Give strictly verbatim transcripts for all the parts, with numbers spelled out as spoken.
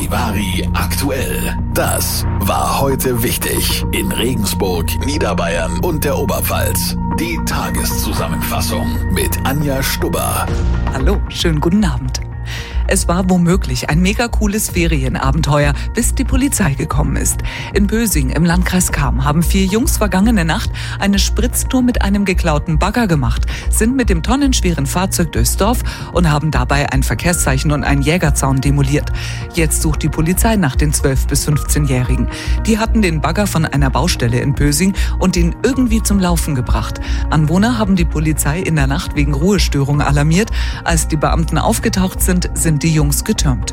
Charivari aktuell. Das war heute wichtig in Regensburg, Niederbayern und der Oberpfalz. Die Tageszusammenfassung mit Anja Stubber. Hallo, schönen guten Abend. Es war womöglich ein mega cooles Ferienabenteuer, bis die Polizei gekommen ist. In Bösing im Landkreis Cham haben vier Jungs vergangene Nacht eine Spritztour mit einem geklauten Bagger gemacht, sind mit dem tonnenschweren Fahrzeug durchs Dorf und haben dabei ein Verkehrszeichen und einen Jägerzaun demoliert. Jetzt sucht die Polizei nach den zwölf- bis fünfzehnjährigen. Die hatten den Bagger von einer Baustelle in Bösing und ihn irgendwie zum Laufen gebracht. Anwohner haben die Polizei in der Nacht wegen Ruhestörung alarmiert. Als die Beamten aufgetaucht sind, sind die Jungs getürmt.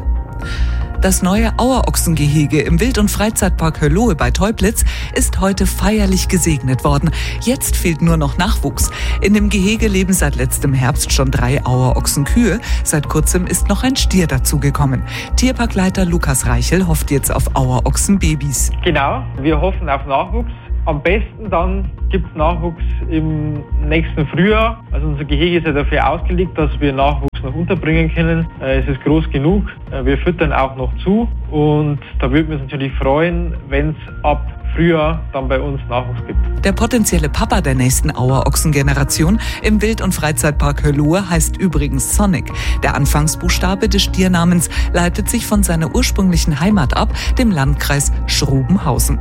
Das neue Auerochsengehege im Wild- und Freizeitpark Hörlohe bei Teublitz ist heute feierlich gesegnet worden. Jetzt fehlt nur noch Nachwuchs. In dem Gehege leben seit letztem Herbst schon drei Auerochsenkühe. Seit kurzem ist noch ein Stier dazugekommen. Tierparkleiter Lukas Reichel hofft jetzt auf Auerochsenbabys. Genau, wir hoffen auf Nachwuchs. Am besten dann gibt es Nachwuchs im nächsten Frühjahr. Also unser Gehege ist ja dafür ausgelegt, dass wir Nachwuchs noch unterbringen können. Es ist groß genug. Wir füttern auch noch zu. Und da würden wir uns natürlich freuen, wenn es ab Frühjahr dann bei uns Nachwuchs gibt. Der potenzielle Papa der nächsten Auerochsen-Generation im Wild- und Freizeitpark Hörlohe heißt übrigens Sonic. Der Anfangsbuchstabe des Stiernamens leitet sich von seiner ursprünglichen Heimat ab, dem Landkreis Schrobenhausen.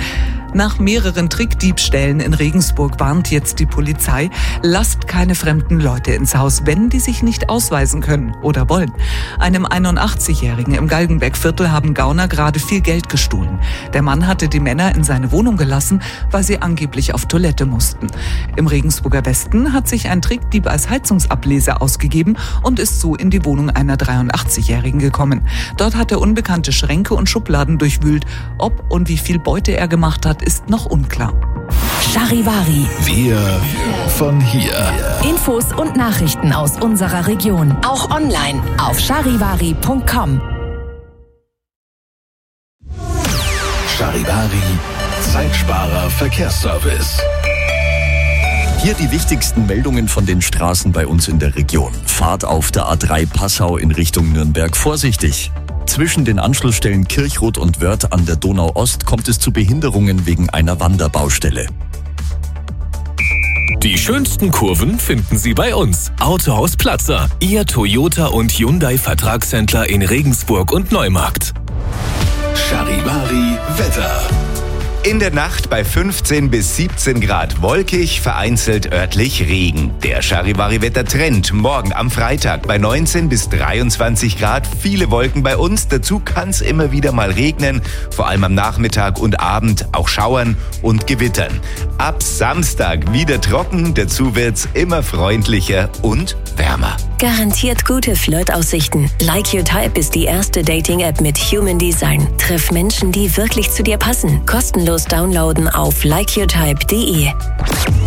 Nach mehreren Trickdiebstählen in Regensburg warnt jetzt die Polizei, lasst keine fremden Leute ins Haus, wenn die sich nicht ausweisen können oder wollen. Einem einundachtzigjährigen im Galgenbergviertel haben Gauner gerade viel Geld gestohlen. Der Mann hatte die Männer in seine Wohnung gelassen, weil sie angeblich auf Toilette mussten. Im Regensburger Westen hat sich ein Trickdieb als Heizungsableser ausgegeben und ist so in die Wohnung einer dreiundachtzigjährigen gekommen. Dort hat er unbekannte Schränke und Schubladen durchwühlt. Ob und wie viel Beute er gemacht hat, ist noch unklar. Charivari. Wir von hier. Infos und Nachrichten aus unserer Region. Auch online auf charivari punkt com. Charivari, Zeitsparer Verkehrsservice. Hier die wichtigsten Meldungen von den Straßen bei uns in der Region. Fahrt auf der A drei Passau in Richtung Nürnberg vorsichtig. Zwischen den Anschlussstellen Kirchroth und Wörth an der Donau-Ost kommt es zu Behinderungen wegen einer Wanderbaustelle. Die schönsten Kurven finden Sie bei uns. Autohaus Platzer, Ihr Toyota und Hyundai Vertragshändler in Regensburg und Neumarkt. Charivari Wetter. In der Nacht bei fünfzehn bis siebzehn Grad wolkig, vereinzelt örtlich Regen. Der Charivari-Wettertrend morgen am Freitag bei neunzehn bis dreiundzwanzig Grad, viele Wolken bei uns. Dazu kann es immer wieder mal regnen, vor allem am Nachmittag und Abend auch schauern und gewittern. Ab Samstag wieder trocken, dazu wird's immer freundlicher und wärmer. Garantiert gute Flirtaussichten. Like Your Type ist die erste Dating-App mit Human Design. Triff Menschen, die wirklich zu dir passen. Kostenlos downloaden auf like your type punkt de.